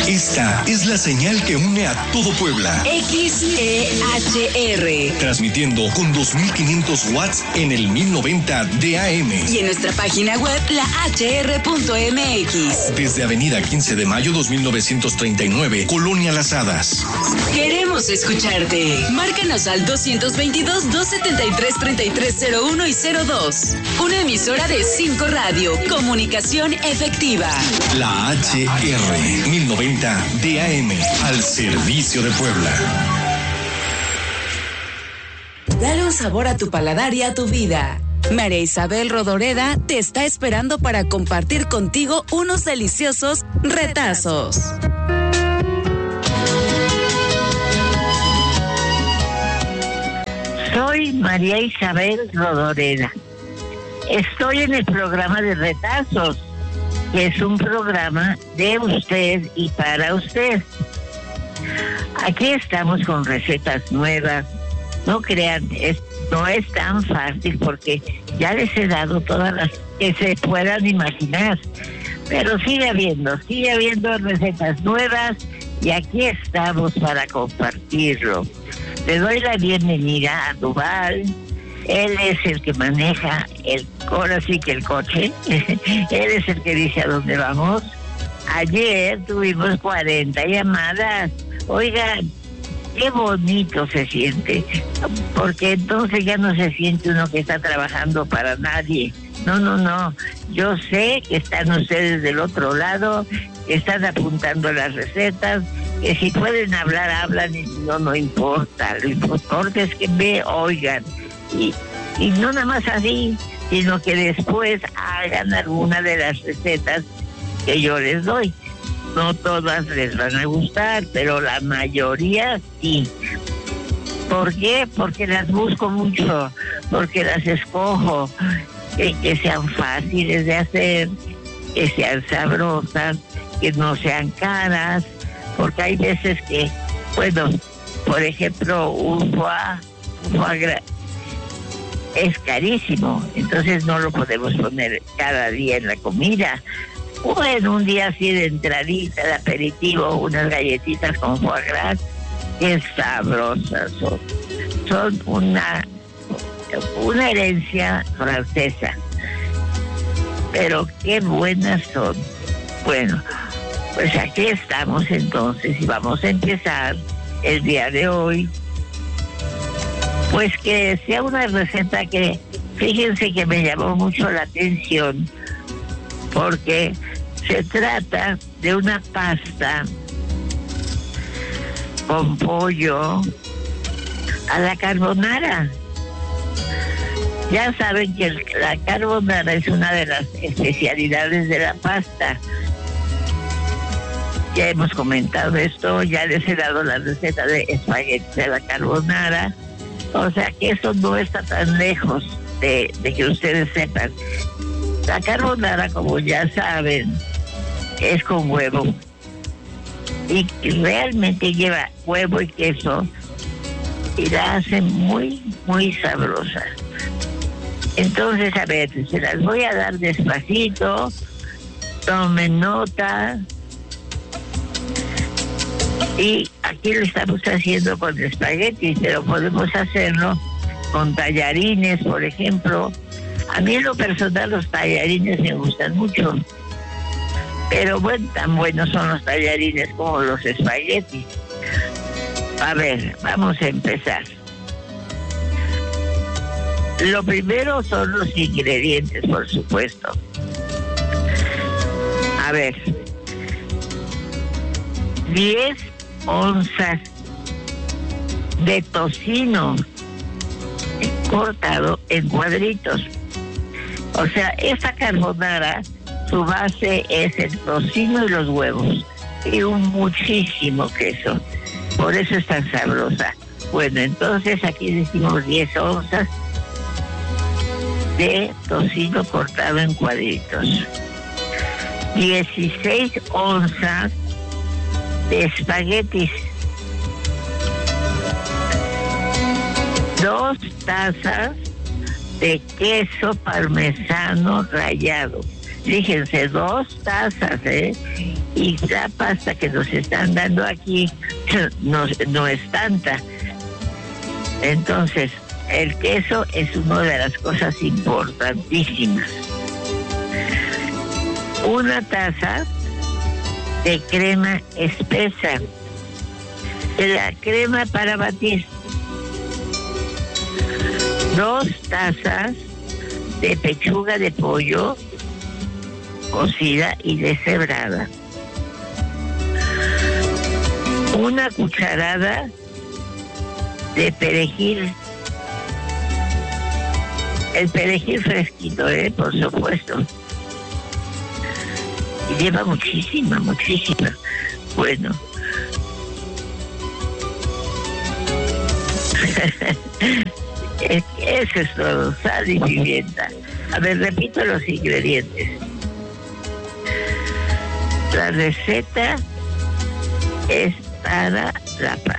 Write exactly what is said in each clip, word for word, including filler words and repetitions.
Esta es la señal que une a todo Puebla. X E H R. Transmitiendo con dos mil quinientos watts en el mil noventa de A M. Y en nuestra página web, la h r punto m x. Desde Avenida quince de mayo dos mil novecientos treinta y nueve, Colonia Las Hadas. Queremos escucharte. Márcanos al doscientos veintidós, doscientos setenta y tres, treinta y tres cero uno y cero dos. Una emisora de cinco Radio. Comunicación efectiva. La H R mil noventa de A M, al servicio de Puebla. Dale un sabor a tu paladar y a tu vida. María Isabel Rodoreda te está esperando para compartir contigo unos deliciosos retazos. Soy María Isabel Rodoreda. Estoy en el programa de Retazos, que es un programa de usted y para usted. Aquí estamos con recetas nuevas. No crean, es, no es tan fácil porque ya les he dado todas las que se puedan imaginar. Pero sigue habiendo, sigue habiendo recetas nuevas y aquí estamos para compartirlo. Le doy la bienvenida a Duval. Él es el que maneja el, ahora sí que el coche. Él es el que dice a dónde vamos. Ayer tuvimos cuarenta llamadas. Oigan, qué bonito se siente, porque entonces ya no se siente uno que está trabajando para nadie. No, no, no. Yo sé que están ustedes del otro lado, que están apuntando las recetas, que si pueden hablar, hablan, y no, no importa. Lo importante es que me oigan. Y, y no nada más así, sino que después hagan alguna de las recetas que yo les doy. No todas les van a gustar, pero la mayoría sí. ¿Por qué? Porque las busco mucho, porque las escojo, que, que sean fáciles de hacer, que sean sabrosas, que no sean caras, porque hay veces que, bueno, por ejemplo, un foie, un foie gras es carísimo, entonces no lo podemos poner cada día en la comida. Bueno, un día así de entradita, de aperitivo, unas galletitas con foie gras, qué sabrosas son. Son una, una herencia francesa, pero qué buenas son. Bueno, pues aquí estamos entonces y vamos a empezar el día de hoy. Pues que sea una receta que, fíjense que me llamó mucho la atención, porque se trata de una pasta con pollo a la carbonara. Ya saben que el, la carbonara es una de las especialidades de la pasta. Ya hemos comentado esto, ya les he dado la receta de espaguetis de la carbonara. O sea que eso no está tan lejos de, de que ustedes sepan. La carbonara, como ya saben, es con huevo. Y realmente lleva huevo y queso y la hace muy, muy sabrosa. Entonces, a ver, se las voy a dar despacito. Tomen nota. Y aquí lo estamos haciendo con espaguetis, pero podemos hacerlo con tallarines, por ejemplo. A mí en lo personal los tallarines me gustan mucho. Pero bueno, tan buenos son los tallarines como los espaguetis. A ver, vamos a empezar. Lo primero son los ingredientes, por supuesto. A ver, diez onzas de tocino cortado en cuadritos. O sea, esta carbonara, su base es el tocino y los huevos y un muchísimo queso. Por eso es tan sabrosa. Bueno, entonces aquí decimos diez onzas de tocino cortado en cuadritos. dieciséis onzas de espaguetis. Dos tazas de queso parmesano rallado. Fíjense, dos tazas, ¿eh? Y la pasta que nos están dando aquí no, no es tanta. Entonces, el queso es una de las cosas importantísimas. Una taza de crema espesa, de la crema para batir. Dos tazas de pechuga de pollo cocida y deshebrada. Una cucharada de perejil. El perejil fresquito, ¿eh? Por supuesto. Y lleva muchísima, muchísima. Bueno. Eso es todo. Sal y pimienta. A ver, repito los ingredientes. La receta es para la pasta.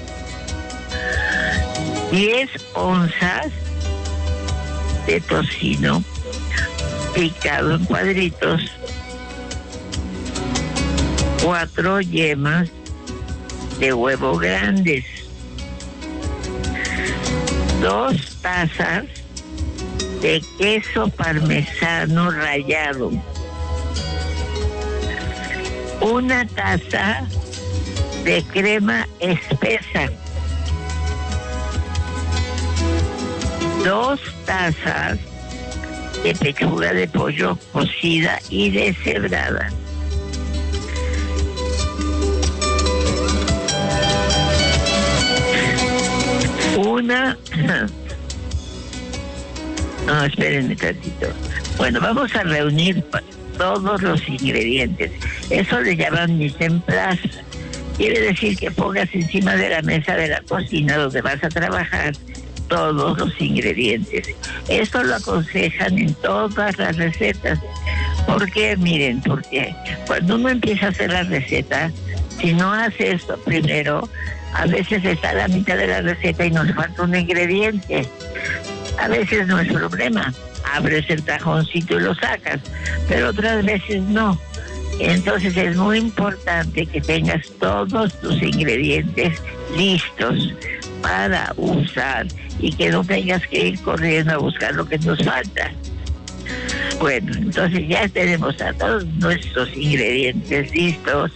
diez onzas de tocino picado en cuadritos, cuatro yemas de huevo grandes, dos tazas de queso parmesano rallado, una taza de crema espesa, dos tazas de pechuga de pollo cocida y deshebrada, una... No, espérenme tantito. Bueno, vamos a reunir todos los ingredientes. Eso le llaman mise en place. Quiere decir que pongas encima de la mesa de la cocina donde vas a trabajar todos los ingredientes. Esto lo aconsejan en todas las recetas. ¿Por qué? Miren, porque cuando uno empieza a hacer la receta, si no hace esto primero, a veces está a la mitad de la receta y nos falta un ingrediente. A veces no es problema, abres el cajoncito y lo sacas, pero otras veces no. Entonces es muy importante que tengas todos tus ingredientes listos para usar y que no tengas que ir corriendo a buscar lo que nos falta. Bueno, entonces ya tenemos a todos nuestros ingredientes listos.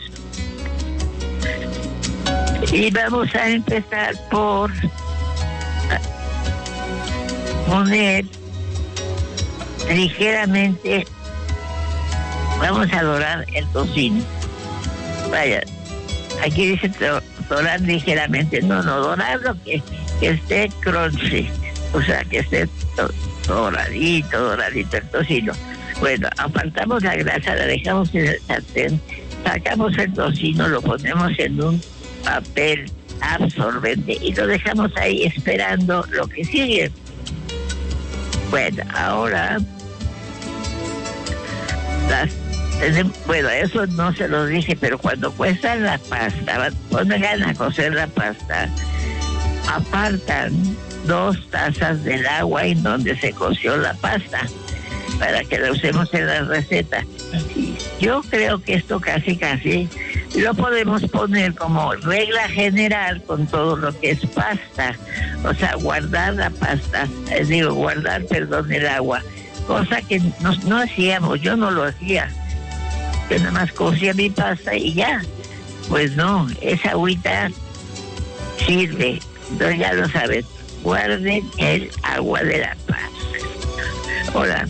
Y vamos a empezar por poner ligeramente, vamos a dorar el tocino. Vaya, aquí dice dorar ligeramente, no, no, dorarlo que, que esté crunchy, o sea, que esté doradito, doradito el tocino. Bueno, apartamos la grasa, la dejamos en el sartén, sacamos el tocino, lo ponemos en un papel absorbente y lo dejamos ahí esperando lo que sigue. Bueno, ahora las, bueno, eso no se lo dije, pero cuando cuezan la pasta, pongan a cocer la pasta, apartan dos tazas del agua en donde se coció la pasta para que la usemos en la receta. Yo creo que esto casi casi lo podemos poner como regla general con todo lo que es pasta, o sea, guardar la pasta, eh, digo, guardar, perdón, el agua, cosa que no, no hacíamos, yo no lo hacía, yo nada más cocía mi pasta y ya. Pues no, esa agüita sirve, entonces ya lo saben, guarden el agua de la pasta. Hola.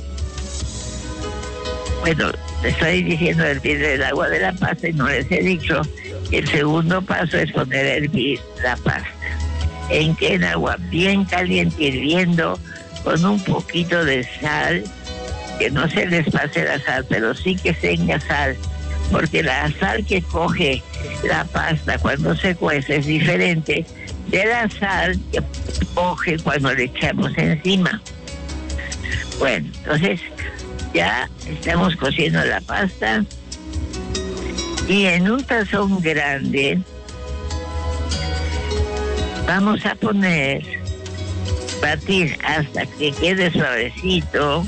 Bueno, estoy diciendo hervir el agua de la pasta y no les he dicho que el segundo paso es poner a hervir la pasta. En que en agua bien caliente, hirviendo, con un poquito de sal, que no se les pase la sal, pero sí que tenga sal, porque la sal que coge la pasta cuando se cuece es diferente de la sal que coge cuando le echamos encima. Bueno, entonces ya estamos cociendo la pasta y en un tazón grande vamos a poner, batir hasta que quede suavecito,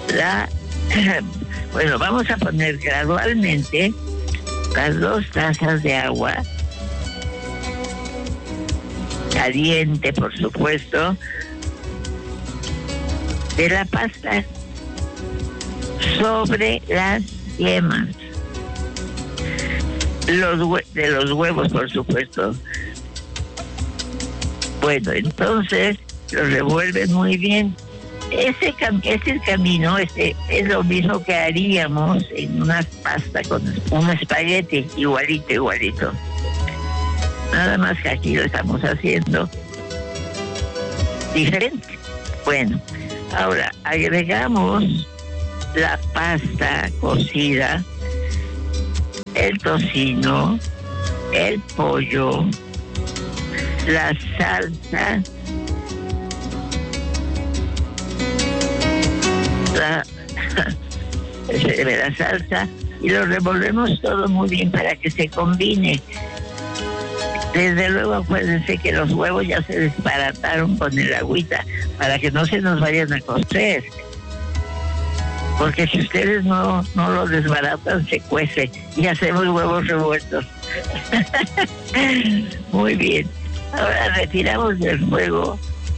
la, bueno, vamos a poner gradualmente las dos tazas de agua caliente, por supuesto, de la pasta sobre las yemas. Los hue- de los huevos, por supuesto. Bueno, entonces lo revuelven muy bien. Ese, cam- ese camino este, es lo mismo que haríamos en una pasta con un espagueti, igualito, igualito. Nada más que aquí lo estamos haciendo diferente. Bueno, ahora agregamos la pasta cocida, el tocino, el pollo, la salsa, la, la salsa, y lo revolvemos todo muy bien para que se combine. Desde luego, acuérdense que los huevos ya se desbarataron con el agüita para que no se nos vayan a cocer. Porque si ustedes no, no lo desbaratan, se cuece y hacemos huevos revueltos. Muy bien. Ahora retiramos del fuego,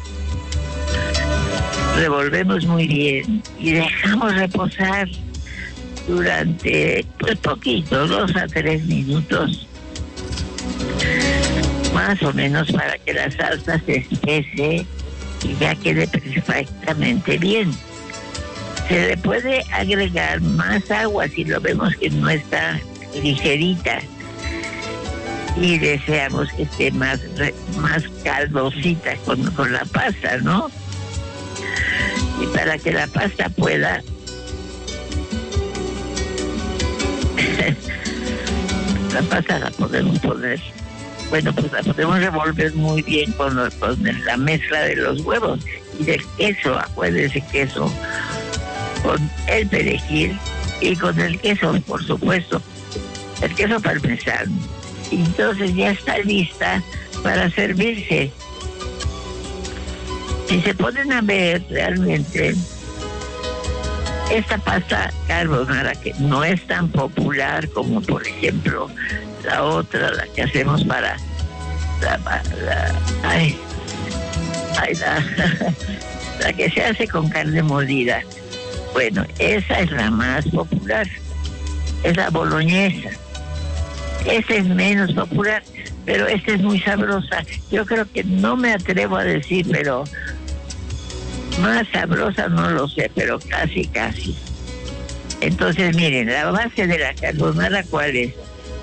revolvemos muy bien y dejamos reposar durante pues poquito, dos a tres minutos, más o menos, para que la salsa se espese y ya quede perfectamente bien. Se le puede agregar más agua si lo vemos que no está ligerita y deseamos que esté más, más caldosita con, con la pasta, ¿no? Y para que la pasta pueda la pasta la podemos poner, bueno, pues la podemos revolver muy bien con, lo, con la mezcla de los huevos y del queso. Acuérdense, queso con el perejil y con el queso, por supuesto, el queso parmesano. Y entonces ya está lista para servirse. Si se ponen a ver realmente, esta pasta carbonara, que no es tan popular como por ejemplo la otra, la que hacemos para la, la, ay, ay, la, la que se hace con carne molida. Bueno, esa es la más popular, es la boloñesa. Esa es menos popular, pero esta es muy sabrosa. Yo creo que no me atrevo a decir, pero más sabrosa no lo sé, pero casi, casi. Entonces, miren, la base de la carbonara, ¿cuál es?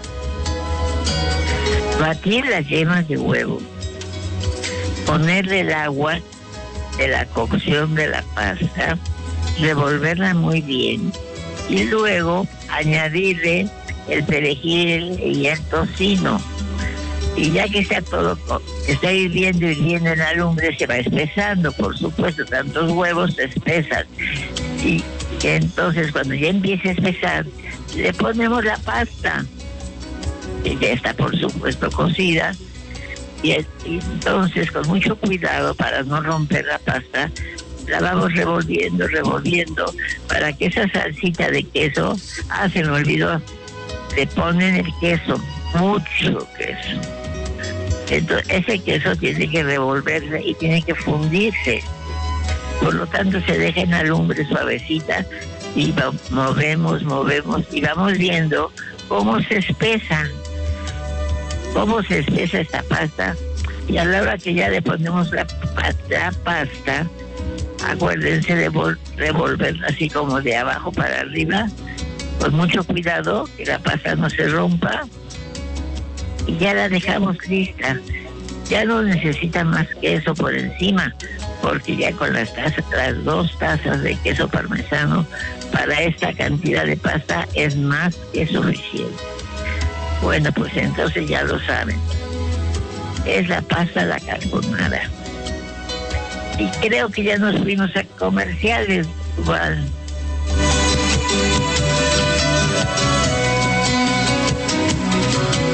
Batir las yemas de huevo, ponerle el agua de la cocción de la pasta, revolverla muy bien y luego añadirle el perejil y el tocino. Y ya que está todo, está hirviendo, hirviendo en la lumbre, se va espesando, por supuesto, tantos huevos se espesan. Y entonces cuando ya empiece a espesar, le ponemos la pasta, que ya está por supuesto cocida, y, y entonces con mucho cuidado para no romper la pasta, la vamos revolviendo, revolviendo, para que esa salsita de queso, ah, se me olvidó, le ponen el queso, mucho queso. Entonces ese queso tiene que revolverse y tiene que fundirse. Por lo tanto se deja en la lumbre suavecita y va, movemos, movemos y vamos viendo cómo se espesa, cómo se espesa esta pasta. Y a la hora que ya le ponemos la, la pasta, acuérdense de vol- revolverla así como de abajo para arriba, con mucho cuidado, que la pasta no se rompa, y ya la dejamos lista. Ya no necesita más queso por encima, porque ya con las tazas, las dos tazas de queso parmesano para esta cantidad de pasta es más que suficiente. Bueno, pues entonces ya lo saben, es la pasta a la carbonara. Y creo que ya nos fuimos a comerciales, igual.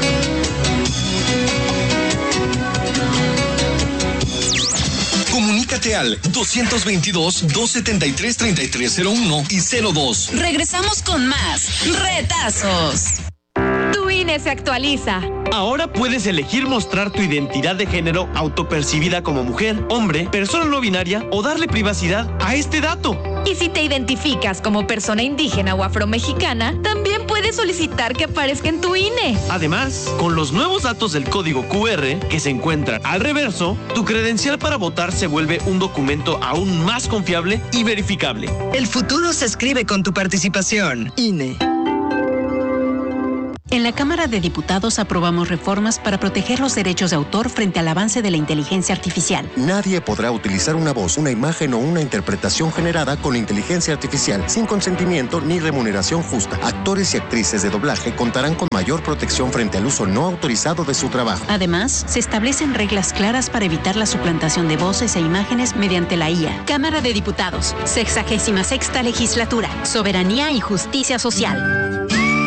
Comunícate Comunícate al dos veintidós, dos setenta y tres, treinta y tres cero uno y cero dos. Regresamos con más Retazos. Tu I N E se actualiza. Ahora puedes elegir mostrar tu identidad de género autopercibida como mujer, hombre, persona no binaria o darle privacidad a este dato. Y si te identificas como persona indígena o afromexicana, también puedes solicitar que aparezca en tu I N E. Además, con los nuevos datos del código Q R que se encuentran al reverso, tu credencial para votar se vuelve un documento aún más confiable y verificable. El futuro se escribe con tu participación. I N E. En la Cámara de Diputados aprobamos reformas para proteger los derechos de autor frente al avance de la inteligencia artificial. Nadie podrá utilizar una voz, una imagen o una interpretación generada con inteligencia artificial sin consentimiento ni remuneración justa. Actores y actrices de doblaje contarán con mayor protección frente al uso no autorizado de su trabajo. Además, se establecen reglas claras para evitar la suplantación de voces e imágenes mediante la I A. Cámara de Diputados, sexagésima sexta legislatura, soberanía y justicia social.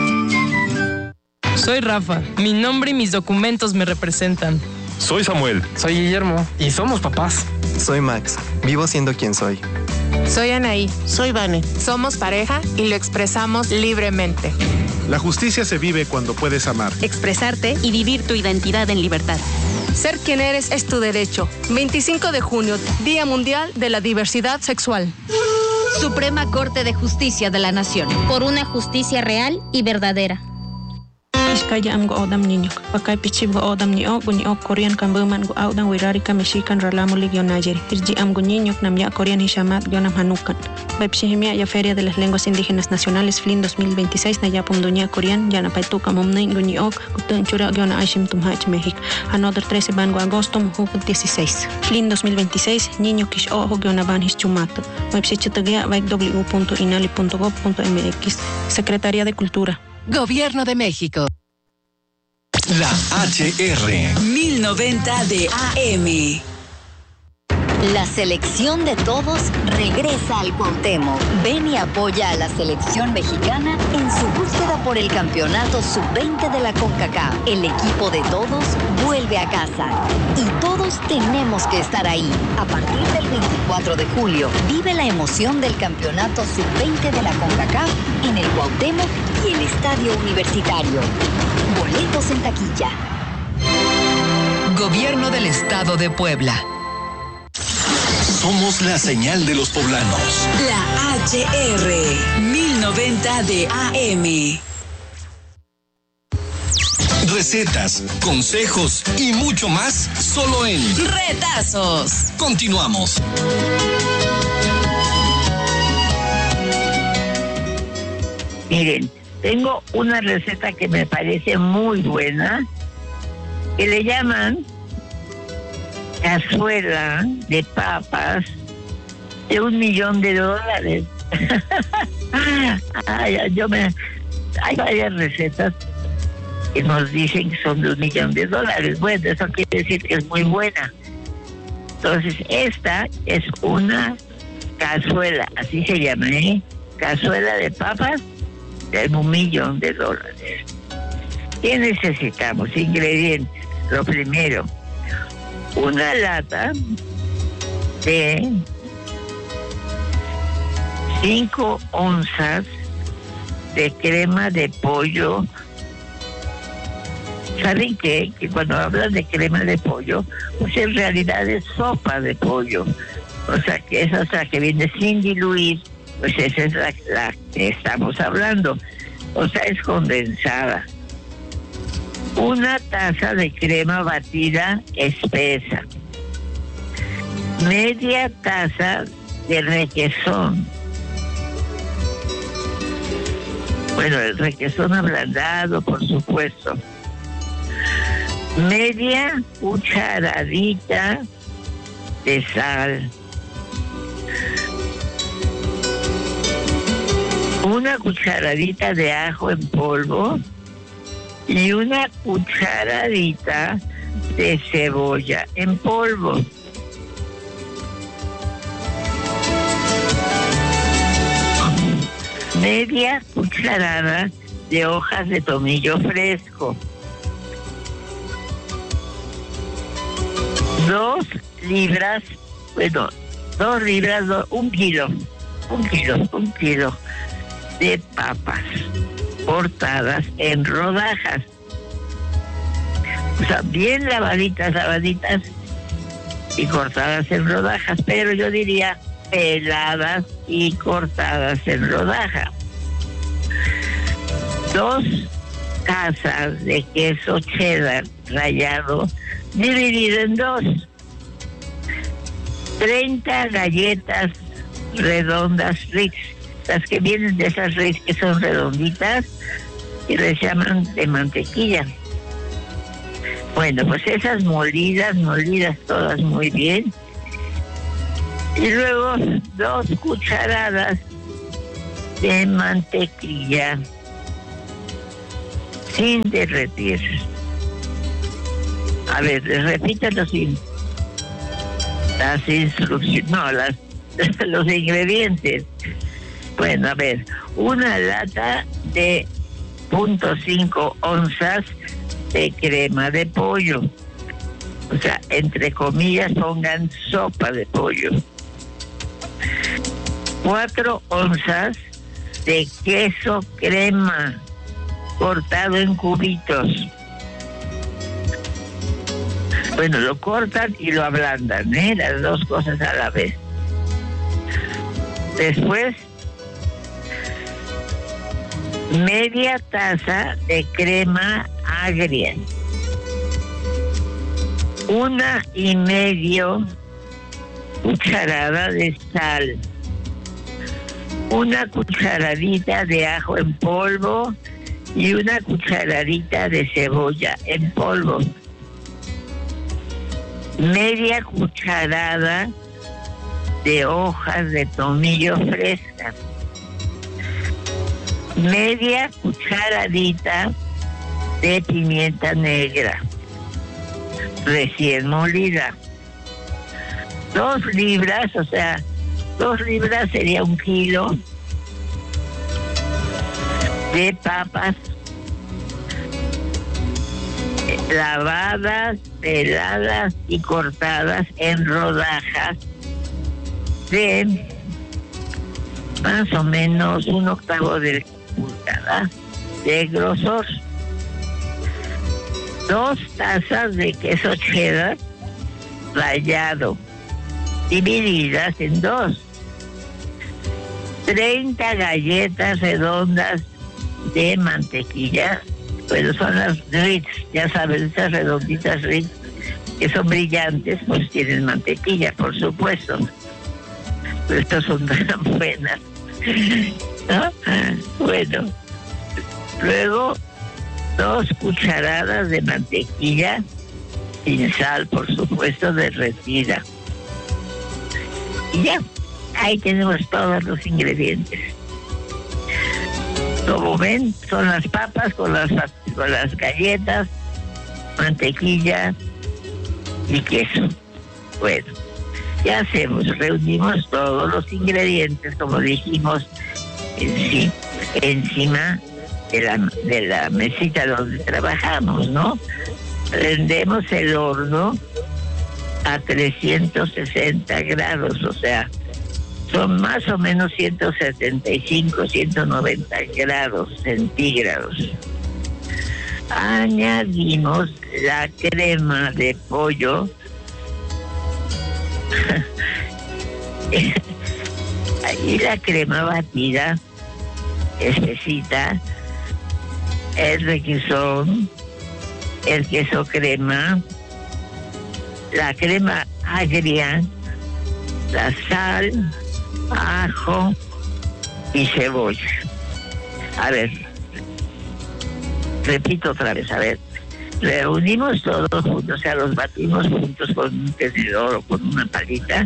Soy Rafa. Mi nombre y mis documentos me representan. Soy Samuel. Soy Guillermo. Y somos papás. Soy Max. Vivo siendo quien soy. Soy Anaí. Soy Vane. Somos pareja y lo expresamos libremente. La justicia se vive cuando puedes amar, expresarte y vivir tu identidad en libertad. Ser quien eres es tu derecho. veinticinco de junio, Día Mundial de la Diversidad Sexual. Suprema Corte de Justicia de la Nación. Por una justicia real y verdadera. Iskaya am go odam niñok, pakai pichib go odam niok, gunyok Korean kan berman go audang wirari ka Mexican ralamu ligio Niger. Irji am go niñok nam ya Korean hishamat gionam hanukan. Baipsihimia ya Feria de las Lenguas Indígenas Nacionales F L I N dos mil veintiséis na ya pomdunya Korean ya na paituka momnein gunyok, gutun chura giona aishim tumhach México. Another trece ban go agosto mujuk dieciséis. F L I N dos mil veintiséis niño kish ojo giona ban his chumato. Baipsichitagia vaik w punto inali punto gov punto m x. Secretaría de Cultura. Gobierno de México. La H R mil noventa de A M. La selección de todos regresa al Cuauhtémoc. Ven y apoya a la selección mexicana en su búsqueda por el campeonato sub veinte de la CONCACAF. El equipo de todos vuelve a casa y todos tenemos que estar ahí. A partir del veinticuatro de julio, vive la emoción del campeonato sub veinte de la CONCACAF en el Cuauhtémoc y el Estadio Universitario. Boletos en taquilla. Gobierno del Estado de Puebla. Somos la señal de los poblanos. La H R mil noventa de A M. Recetas, consejos y mucho más solo en Retazos. Continuamos. Miren, tengo una receta que me parece muy buena, que le llaman cazuela de papas de un millón de dólares. Ay, yo me, hay varias recetas que nos dicen que son de un millón de dólares. Bueno, eso quiere decir que es muy buena. Entonces, esta es una cazuela, así se llama, ¿eh? Cazuela de papas de un millón de dólares. ¿Qué necesitamos? Ingredientes. Lo primero, una lata de cinco onzas de crema de pollo. ¿Saben qué? Que cuando hablan de crema de pollo, pues en realidad es sopa de pollo. O sea, que esa es la que viene sin diluir, pues esa es la, la que estamos hablando. O sea, es condensada. Una taza de crema batida espesa. Media taza de requesón. Bueno, el requesón ablandado, por supuesto. Media cucharadita de sal. Una cucharadita de ajo en polvo y una cucharadita de cebolla en polvo. Media cucharada de hojas de tomillo fresco. Dos libras, bueno, dos libras, do, un kilo, un kilo, un kilo de papas cortadas en rodajas. O sea, bien lavaditas, lavaditas y cortadas en rodajas, pero yo diría peladas y cortadas en rodaja. Dos tazas de queso cheddar rallado dividido en dos. treinta galletas redondas Ritz, las que vienen de esas Ritz que son redonditas y les llaman de mantequilla. Bueno, pues esas molidas, molidas todas muy bien. Y luego dos cucharadas de mantequilla sin derretir. A ver, les repito los, las instrucciones, no, las, los ingredientes. Bueno, a ver, una lata de punto cinco onzas de crema de pollo. O sea, entre comillas pongan sopa de pollo. Cuatro onzas de queso crema cortado en cubitos. Bueno, lo cortan y lo ablandan, ¿eh? Las dos cosas a la vez. Después, media taza de crema agria. Una y medio cucharada de sal. Una cucharadita de ajo en polvo y una cucharadita de cebolla en polvo. Media cucharada de hojas de tomillo fresca. Media cucharadita de pimienta negra recién molida. Dos libras, o sea, dos libras sería un kilo de papas lavadas, peladas y cortadas en rodajas de más o menos un octavo de pulgada de grosor. Dos tazas de queso cheddar rallado, divididas en dos. treinta galletas redondas de mantequilla. Bueno, son las Ritz, ya sabes, esas redonditas Ritz que son brillantes, pues tienen mantequilla, por supuesto. Pero estas son tan buenas, ¿no? Bueno, luego dos cucharadas de mantequilla sin sal, por supuesto, derretida. Y ya, ahí tenemos todos los ingredientes. Como ven, son las papas con las, con las galletas, mantequilla y queso. Bueno, ya hacemos, reunimos todos los ingredientes, como dijimos, en, encima de la, de la mesita donde trabajamos, ¿no? Prendemos el horno a trescientos sesenta grados, o sea, son más o menos ciento setenta y cinco, ciento noventa grados centígrados. Añadimos la crema de pollo. Y la crema batida, espesita, el requesón, el queso crema, la crema agria, la sal, ajo y cebolla. A ver, repito otra vez, a ver, reunimos todos juntos, o sea, los batimos juntos con un tenedor o con una palita.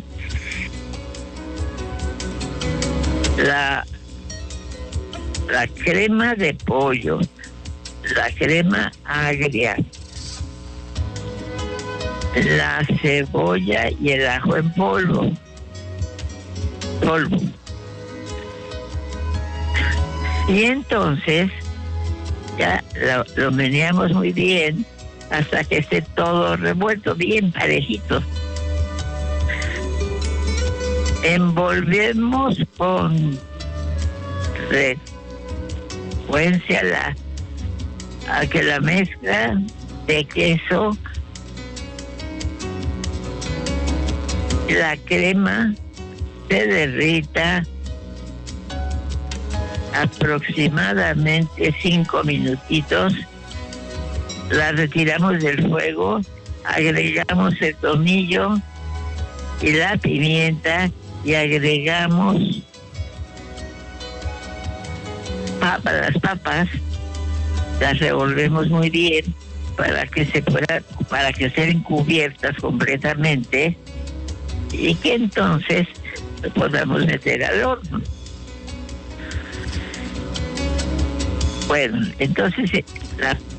La, la crema de pollo, la crema agria, la cebolla y el ajo en polvo. polvo. Y entonces ya lo, lo meneamos muy bien hasta que esté todo revuelto, bien parejito. envolvemos con frecuencia la, a que la mezcla de queso, la crema se derrita aproximadamente cinco minutitos. La retiramos del fuego, agregamos el tomillo y la pimienta y agregamos papa, las papas, las revolvemos muy bien para que se pueda, para que sean cubiertas completamente y que entonces podamos meter al horno. Bueno, entonces la